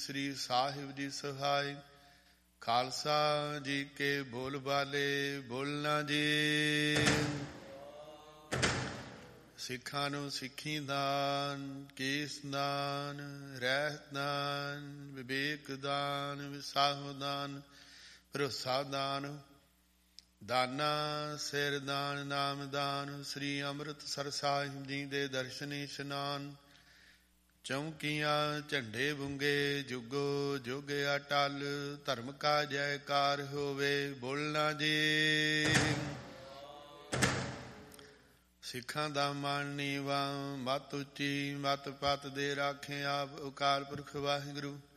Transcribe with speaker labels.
Speaker 1: ਸ੍ਰੀ ਸਾਹਿਬ ਜੀ ਸਹਾਈ। ਖਾਲਸਾ ਜੀ ਕੇ ਬੋਲ ਬਾਲੇ ਬੋਲਣਾ ਜੀ। ਸਿੱਖਾਂ ਨੂੰ ਸਿੱਖੀ ਦਾਨ, ਕੇਸ ਦਾਨ, ਰਹਿਤ ਦਾਨ, ਵਿਵੇਕ ਦਾਨ, ਵਿਸਾਹੋ ਦਾਨ, ਭਰੋਸਾ ਦਾਨ, ਦਾਨਾ ਸਿਰ ਦਾਨ, ਨਾਮ ਦਾਨ, ਸ੍ਰੀ ਅੰਮ੍ਰਿਤਸਰ ਸਾਹਿਬ ਜੀ ਦੇ ਦਰਸ਼ਨ ਇਸ਼ਨਾਨ। ਚੌਂਕੀਆਂ ਝੰਡੇ ਬੁੰਗੇ ਜੁਗੋ ਜੁਗ ਅਟਲ, ਧਰਮ ਕਾ ਜੈਕਾਰ ਹੋਵੇ ਬੋਲਣਾ ਜੀ। ਸਿੱਖਾਂ ਦਾ ਮਨ ਨੀਵਾਂ, ਮਤ ਉੱਚੀ, ਮਤ ਪਤ ਦੇ ਰਾਖੇ ਆਪ ਅਕਾਲ ਪੁਰਖ ਵਾਹਿਗੁਰੂ।